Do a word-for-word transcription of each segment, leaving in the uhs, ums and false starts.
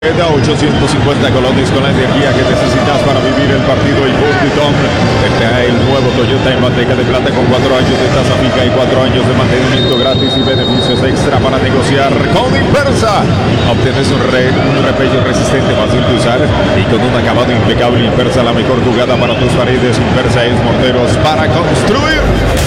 Queda ochocientos cincuenta colones con la energía que necesitas para vivir el partido y Punto.com te trae el nuevo Toyota en bandeja de plata con cuatro años de tasa fija y cuatro años de mantenimiento gratis y beneficios extra para negociar con Impersa. Obtienes un, re, un repello resistente fácil de usar y con un acabado impecable. Impersa, la mejor jugada para tus paredes. Impersa es morteros para construir.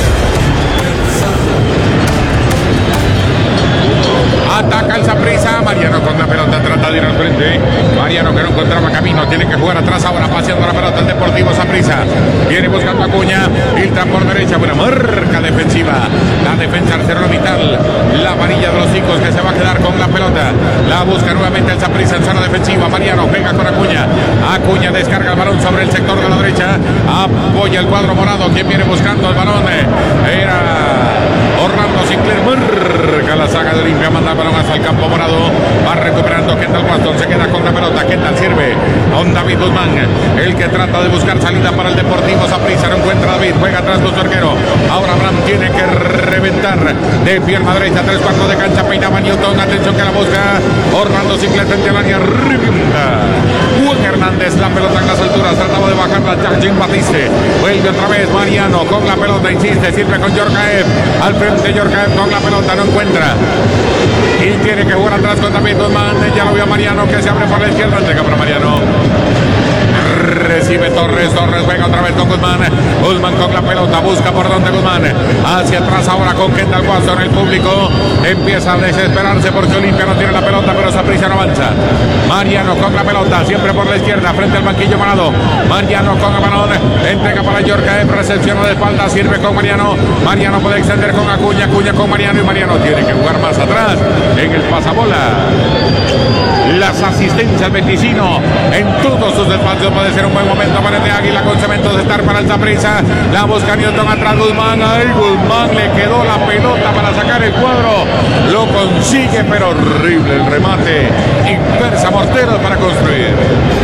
Ataca el Saprissa, Mariano con la pelota, trata de ir al frente. Mariano que no encontraba camino, tiene que jugar atrás ahora, paseando la pelota el Deportivo Saprissa. Viene buscando a Acuña, filtra por derecha, buena marca defensiva. La defensa ArcelorMittal, la varilla de los chicos que se va a quedar con la pelota. La busca nuevamente el Saprissa en zona defensiva. Mariano pega con Acuña. Acuña descarga el balón sobre el sector de la derecha. Apoya el cuadro morado. Quien viene buscando el balón era Orlando Sinclair. Marca la saga de Olimpia, manda el balón hasta el campo morado. Va recuperando Kendall Waston, se queda con la pelota. Kendall sirve con David Guzmán, el que trata de buscar salida para el Deportivo Saprissa. No encuentra a David, juega atrás con su arquero. Ahora Abraham tiene que reventar de pierna derecha, tres cuartos de cancha, peinaba Newton. Atención que la busca Orlando Sinclair frente al área, revienta Juan Hernández, la pelota en las alturas, trataba de bajarla Jean Batiste. Vuelve otra vez Mariano con la pelota, insiste, sirve con Yorkaev. Al frente Yorkaev con la pelota, no encuentra. Y tiene que jugar atrás con David Guzmán. Ya lo vio Mariano que se abre por la izquierda. Entrega para Mariano. Recibe Torres, Torres juega otra vez con Guzmán. Guzmán con la pelota, busca por donde Guzmán. Hacia atrás ahora con Kendall Waston. El público empieza a desesperarse porque Olimpia no tiene la pelota, pero Saprissa no avanza. Mariano con la pelota, siempre por la izquierda, frente al banquillo morado. Mariano con el balón, entrega para Yorkaev, recepciona de espalda, sirve con Mariano. Mariano puede extender con Acuña, Acuña con Mariano y Mariano tiene que jugar más atrás en el pasabola. Las asistencias Beticino en todos sus espacios. Puede ser un buen momento para el de Águila con cementos de estar para el Saprissa. La busca Newton atrás Guzmán. Ay, Guzmán le quedó la pelota para sacar el cuadro. Lo consigue, pero horrible el remate. Impersa morteros para construir.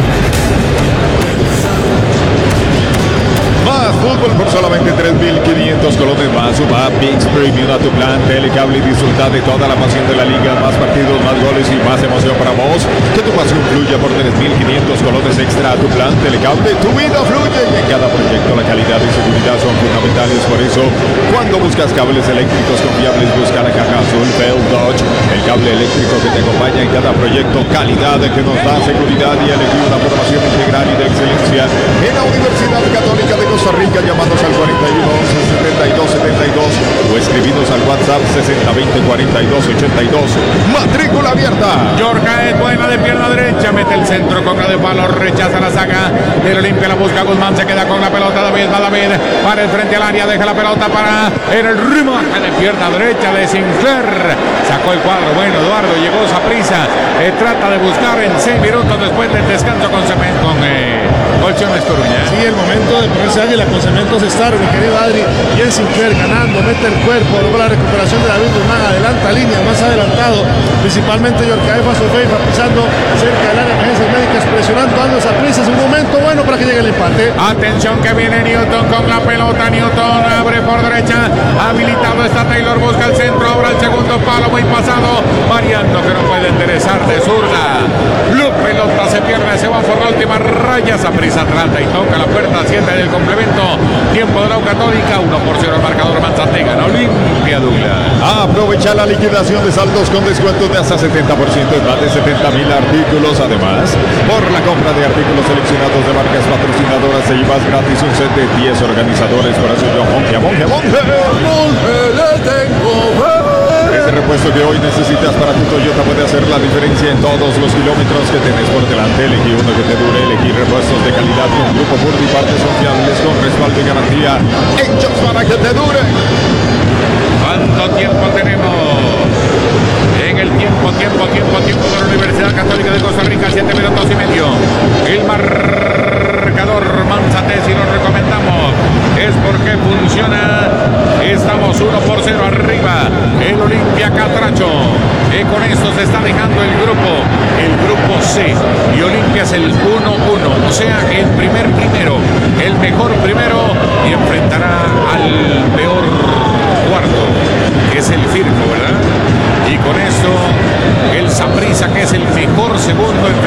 Más fútbol por solamente tres mil quinientos colones más. Suma Pix Premium a tu plan Telecable y disfruta de toda la pasión de la liga. Más partidos, más goles y más emoción para vos. Que tu pasión fluya por tres mil quinientos colones extra a tu plan Telecable. Tu vida fluye y en cada proyecto la calidad y seguridad son fundamentales. Por eso, cuando buscas cables eléctricos confiables, busca la caja azul Bell Dodge. El cable eléctrico que te acompaña en cada proyecto. Calidad que nos da seguridad y elegir una formación integral y de excelencia en la Universidad Católica de Costa Rica. Llamados al cuarenta y uno once setenta y dos setenta y dos o escribinos al WhatsApp sesenta veinte cuarenta y dos ochenta y dos. Matrícula abierta. Yorkaev buena de pierna derecha, mete el centro con la de palo, rechaza la saga del Olimpia, la busca Guzmán, se queda con la pelota. David va David para el frente al área, deja la pelota para en el remate de pierna derecha de Sinclair. Sacó el cuadro, bueno Eduardo, llegó Saprissa, eh, trata de buscar en seis minutos después del descanso con, con eh, Colchones Coruña. Sí, el momento de ponerse Águila con cementos Star, mi querido Adri. Y en Sinclair ganando, mete el cuerpo, luego la recuperación de David Guzmán, adelanta línea, más adelantado, principalmente Yorkaev a Sofeifa pisando cerca del área de emergencias médicas, presionando a los Saprissa. Es un momento bueno para que llegue el empate. Atención que viene Newton con la pelota. Newton abre por derecha, habilitado está Taylor, busca el centro, ahora el segundo palo, muy pasado. Mariano que no puede enderezar de zurda. La pelota se pierde, se va por la última raya. Saprissa trata y toca la puerta, siete del complemento. Tiempo de la U Católica, uno por cero el marcador. Manzanega, Olimpia Douglas. Aprovecha la liquidación de saldos con descuentos de hasta setenta por ciento en más de setenta mil artículos. Además, por la compra de artículos seleccionados de marcas patrocinadoras se llevas gratis un set de diez organizadores. Por eso yo, monje, monje, monje, monje, le tengo fe. Ese repuesto que hoy necesitas para tu Toyota puede hacer la diferencia en todos los kilómetros que tenés por delante. Elegí uno que te dure, elegí repuestos de calidad con Grupo Burdi, partes confiables con respaldo y garantía hechos para que te dure. ¿Cuánto tiempo tenemos? En el tiempo, tiempo, tiempo, tiempo de la Universidad Católica de Costa Rica, siete minutos y medio. El marcador Manzanés y lo recomendamos. Es porque funciona. Estamos uno por cero arriba. El Olimpia Catracho. Y con esto se está dejando el grupo. El grupo C. Y Olimpia es el uno uno. O sea, el primer primero. El mejor primero. Y enfrentará al peor cuarto. Que es el Firpo, ¿verdad? Y con eso el Saprissa, que es el mejor segundo.